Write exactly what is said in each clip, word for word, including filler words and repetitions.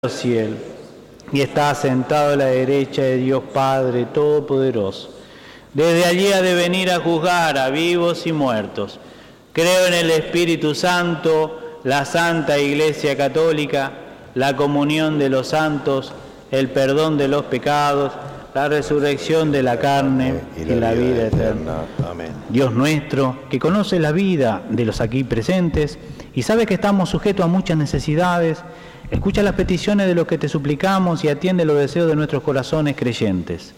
cielo, y está sentado a la derecha de Dios Padre Todopoderoso. Desde allí ha de venir a juzgar a vivos y muertos. Creo en el Espíritu Santo, la Santa Iglesia Católica, la comunión de los santos, el perdón de los pecados, la resurrección de la carne y la, y la vida, vida eterna. Amén. Dios nuestro, que conoce la vida de los aquí presentes y sabe que estamos sujetos a muchas necesidades, escucha las peticiones de los que te suplicamos y atiende los deseos de nuestros corazones creyentes.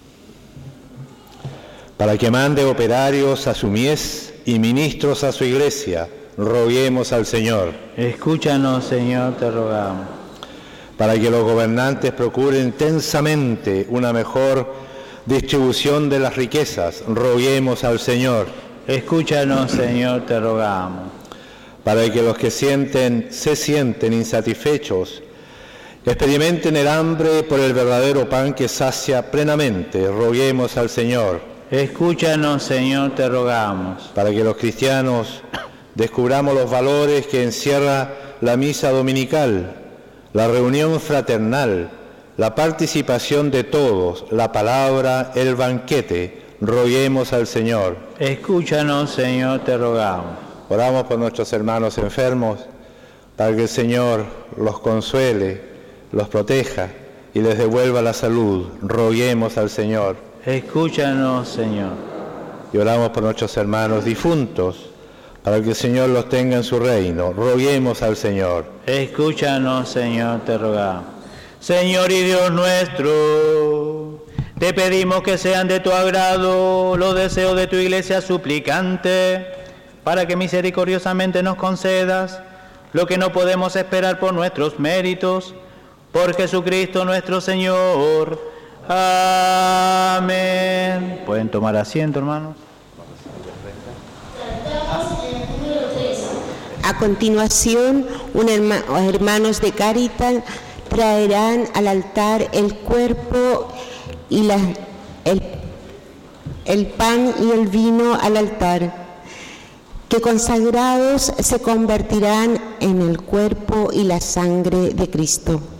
Para que mande operarios a su mies y ministros a su iglesia, roguemos al Señor. Escúchanos, Señor, te rogamos. Para que los gobernantes procuren intensamente una mejor distribución de las riquezas, roguemos al Señor. Escúchanos, Señor, te rogamos. Para que los que sienten, se sienten insatisfechos, experimenten el hambre por el verdadero pan que sacia plenamente, roguemos al Señor. Escúchanos, Señor, te rogamos. Para que los cristianos descubramos los valores que encierra la misa dominical, la reunión fraternal, la participación de todos, la palabra, el banquete, roguemos al Señor. Escúchanos, Señor, te rogamos. Oramos por nuestros hermanos enfermos, para que el Señor los consuele, los proteja y les devuelva la salud. Roguemos al Señor. Escúchanos, Señor. Y oramos por nuestros hermanos difuntos, para que el Señor los tenga en su reino. Roguemos al Señor. Escúchanos, Señor, te rogamos. Señor y Dios nuestro, te pedimos que sean de tu agrado los deseos de tu iglesia suplicante, para que misericordiosamente nos concedas lo que no podemos esperar por nuestros méritos, por Jesucristo nuestro Señor. Amén. Pueden tomar asiento, hermanos. A continuación, un herma, hermanos de Cáritas traerán al altar el cuerpo y la, el, el pan y el vino al altar, que consagrados se convertirán en el cuerpo y la sangre de Cristo.